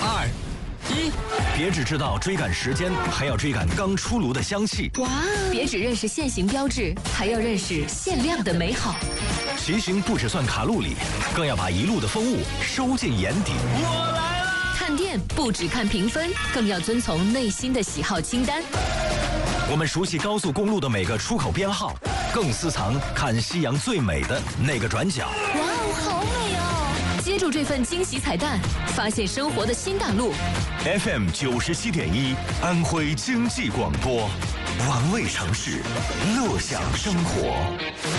2、1，别只知道追赶时间，还要追赶刚出炉的香气。 哇！别只认识现行标志，还要认识限量的美好。 骑行不只算卡路里，更要把一路的风物收进眼底。 我来了！ 看店不只看评分，更要遵从内心的喜好清单。 我们熟悉高速公路的每个出口编号，更私藏看夕阳最美的那个转角。 哇哦，好美哦！接住这份惊喜彩蛋，发现生活的新大陆。 FM 97.1，安徽经济广播，玩味城市，乐享生活。